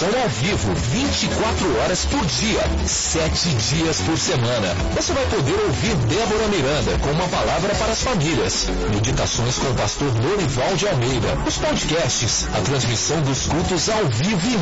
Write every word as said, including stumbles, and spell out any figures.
transmissão ao vivo, vinte e quatro horas por dia, sete dias por semana. Você vai poder ouvir Débora Miranda com uma palavra para as famílias, meditações com o pastor Lorival de Almeida, os podcasts, a transmissão dos cultos ao vivo e